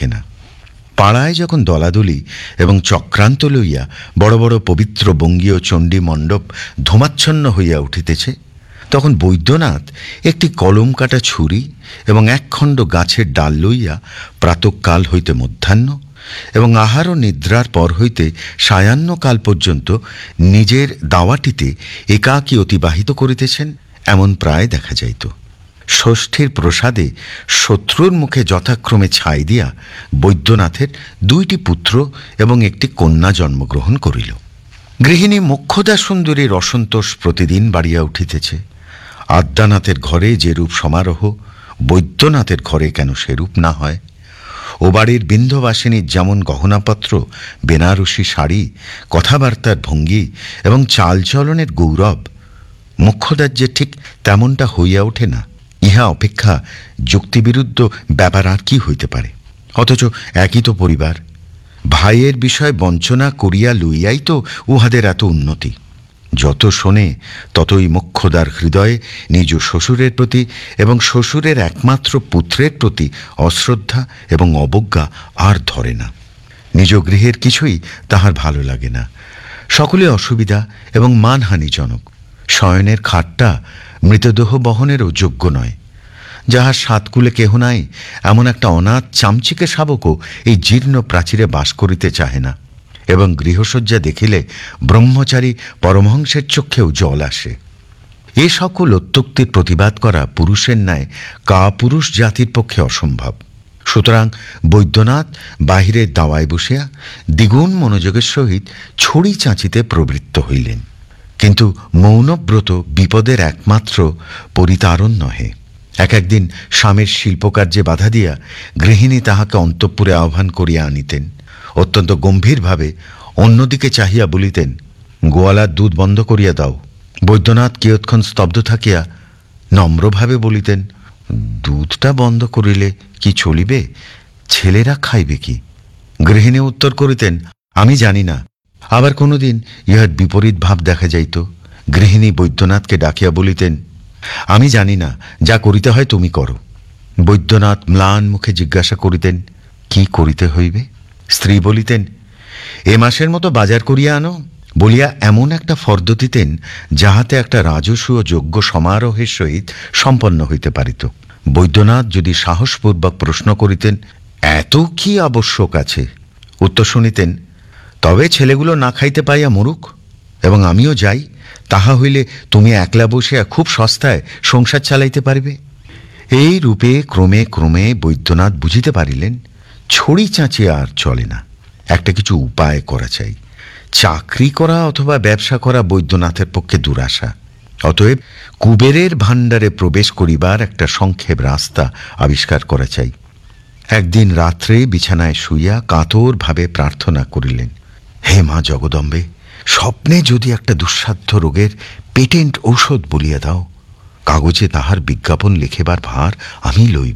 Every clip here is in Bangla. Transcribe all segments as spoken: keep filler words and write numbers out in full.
থাকে না। পাড়ায় যখন দলাদলি এবং চক্রান্ত লইয়া বড় বড় পবিত্র বঙ্গীয় চণ্ডী মণ্ডপ ধূমাচ্ছন্ন হইয়া উঠিতেছে, তখন বৈদ্যনাথ একটি কলম কাটা ছুরি এবং একখণ্ড গাছের ডাল লইয়া প্রাতঃকাল হইতে মধ্যাহ্ন এবং আহার ও নিদ্রার পর হইতে সায়াহ্নকাল পর্যন্ত নিজের দাওয়াটিতে একাকী অতিবাহিত করিতেছেন, এমন প্রায় দেখা যাইত। ষষ্ঠীর প্রসাদে শত্রুর মুখে যথাক্রমে ছাই দিয়া বৈদ্যনাথের দুইটি পুত্র এবং একটি কন্যা জন্মগ্রহণ করিল। গৃহিণী মোক্ষদা সুন্দরীর অসন্তোষ প্রতিদিন বাড়িয়া উঠিতেছে। আদ্যানাথের ঘরে যেরূপ সমারোহ, বৈদ্যনাথের ঘরে কেন সেরূপ না হয়? ও বাড়ির বিন্ধবাসিনীর যেমন গহনাপত্র, বেনারসি শাড়ি, কথাবার্তার ভঙ্গি এবং চালচলনের গৌরব, মোক্ষদার যে ঠিক তেমনটা হইয়া ওঠে না, ইহা অপেক্ষা যুক্তিবিরুদ্ধ ব্যাপার আর কি হইতে পারে? অথচ একই তো পরিবার। ভাইয়ের বিষয় বঞ্চনা করিয়া লইয়াই তো উহাদের এত উন্নতি। যত শোনে ততই মোক্ষদার হৃদয়ে নিজ শ্বশুরের প্রতি এবং শ্বশুরের একমাত্র পুত্রের প্রতি অশ্রদ্ধা এবং অবজ্ঞা আর ধরে না। নিজ গৃহের কিছুই তাহার ভালো লাগে না। সকলে অসুবিধা এবং মানহানিজনক। শয়নের খাটটা মৃতদেহ বহনেরও যোগ্য নয়। যাহার সাতকুলে কেহ নাই, এমন একটা অনাথ চামচিকে শাবকও এই জীর্ণ প্রাচীরে বাস করিতে চাহে না। এবং গৃহসজ্জা দেখিলে ব্রহ্মচারী পরমহংসের চক্ষেও জল আসে। এ সকল অত্যুক্তির প্রতিবাদ করা পুরুষের ন্যায় কাপুরুষ জাতির পক্ষে অসম্ভব। সুতরাং বৈদ্যনাথ বাহিরের দাওয়ায় বসিয়া দ্বিগুণ মনোযোগের সহিত ছড়ি চাঁচিতে প্রবৃত্ত হইলেন। কিন্তু মৌনব্রত বিপদের একমাত্র পরিতারণ নহে। এক একদিন স্বামীর শিল্পকার্যে বাধা দিয়া গৃহিণী তাহাকে অন্তঃপুরে আহ্বান করিয়া আনিতেন। অত্যন্ত গম্ভীরভাবে অন্যদিকে চাহিয়া বলিতেন, গোয়ালার দুধ বন্ধ করিয়া দাও। বৈদ্যনাথ কিয়ৎক্ষণ স্তব্ধ থাকিয়া নম্রভাবে বলিতেন, দুধটা বন্ধ করিলে কি চলিবে? ছেলেরা খাইবে কি? গৃহিণী উত্তর করিতেন, আমি জানি না। আবার কোনোদিন ইহার বিপরীত ভাব দেখা যাইত। গৃহিণী বৈদ্যনাথকে ডাকিয়া বলিতেন, আমি জানি না, যা করিতে হয় তুমি করো। বৈদ্যনাথ ম্লান মুখে জিজ্ঞাসা করিতেন, কি করিতে হইবে? স্ত্রী বলিতেন, এ মাসের মতো বাজার করিয়া আনো বলিয়া এমন একটা ফর্দ দিতেন, যাহাতে একটা রাজস্ব ও যজ্ঞ সমারোহের সহিত সম্পন্ন হইতে পারিত। বৈদ্যনাথ যদি সাহসপূর্বক প্রশ্ন করিতেন, এত কি আবশ্যক আছে? উত্তর শুনিতেন, তবে ছেলেগুলো না খাইতে পাইয়া মরুক, এবং আমিও যাই, তাহা হইলে তুমি একলা বসিয়া খুব সস্তায় সংসার চালাইতে পারিবে। এই রূপে ক্রমে ক্রমে বৈদ্যনাথ বুঝিতে পারিলেন, ছড়ি চাঁচিয়া আর চলে না, একটা কিছু উপায় করা চাই। চাকরি করা অথবা ব্যবসা করা বৈদ্যনাথের পক্ষে দুরাশা। অতএব কুবেরের ভাণ্ডারে প্রবেশ করিবার একটা সংক্ষেপ রাস্তা আবিষ্কার করা চাই। একদিন রাত্রে বিছানায় শুইয়া কাতরভাবে প্রার্থনা করিলেন, হে মা জগদম্বে, স্বপ্নে যদি একটা দুঃসাধ্য রোগের পেটেন্ট ঔষধ বলিয়া দাও, কাগজে তাহার বিজ্ঞাপন লিখিবার ভার আমি লইব।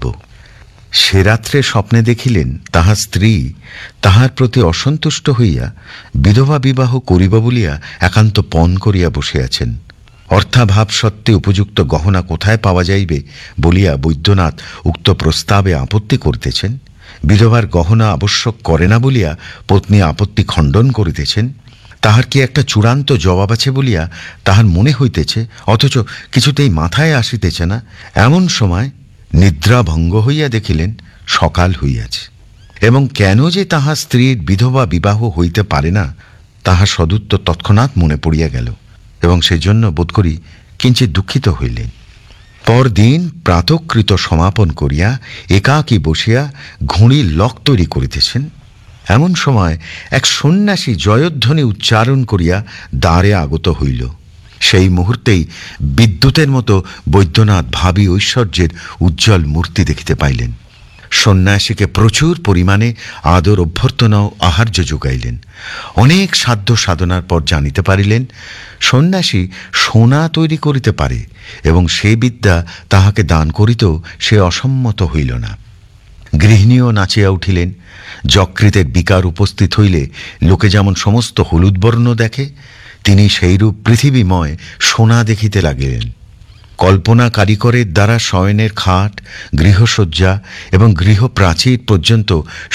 সে রাত্রে স্বপ্নে দেখিলেন তাহার স্ত্রী তাহার প্রতি অসন্তুষ্ট হইয়া বিধবা বিবাহ করিব বলিয়া একান্ত পণ করিয়া বসিয়াছেন। অর্থাভাব সত্ত্বে উপযুক্ত গহনা কোথায় পাওয়া যাইবে বলিয়া বৈদ্যনাথ উক্ত প্রস্তাবে আপত্তি করিতেছেন। বিধবার গহনা আবশ্যক করে না বলিয়া পত্নী আপত্তি খণ্ডন করিতেছেন। তাহার কি একটা চূড়ান্ত জবাব আছে বলিয়া তাহার মনে হইতেছে, অথচ কিছুতেই মাথায় আসিতেছে না। এমন সময় নিদ্রা ভঙ্গ হইয়া দেখিলেন সকাল হইয়াছে, এবং কেন যে তাহার স্ত্রীর বিধবা বিবাহ হইতে পারে না তাহার সদুত্তর তৎক্ষণাৎ মনে পড়িয়া গেল, এবং সেজন্য বোধ করি কিঞ্চিৎ দুঃখিত হইলেন। পরদিন প্রাতকৃত সমাপন করিয়া একাকী বসিয়া ঘুড়ির লক তৈরি করিতেছেন। এমন সময় এক সন্ন্যাসী জয়ধ্বনি উচ্চারণ করিয়া দ্বারে আগত হইল। সেই মুহূর্তেই বিদ্যুতের মতো বৈদ্যনাথ ভাবী ঐশ্বর্যের উজ্জ্বল মূর্তি দেখিতে পাইলেন। সন্ন্যাসীকে প্রচুর পরিমাণে আদর অভ্যর্থনা ও আহার্য যোগাইলেন। অনেক সাধ্য সাধনার পর জানিতে পারিলেন সন্ন্যাসী সোনা তৈরি করিতে পারে, এবং সে বিদ্যা তাহাকে দান করিতেও সে অসম্মত হইল না। গৃহিণীও নাচিয়া উঠিলেন। যকৃতের বিকার উপস্থিত হইলে লোকে যেমন সমস্ত হলুদ বর্ণ দেখে, তিনি সেইরূপ পৃথিবীময় সোনা দেখিতে লাগিলেন। কল্পনা কারিকরের দ্বারা শয়নের খাট, গৃহসজ্জা এবং গৃহপ্রাচীর পর্যন্ত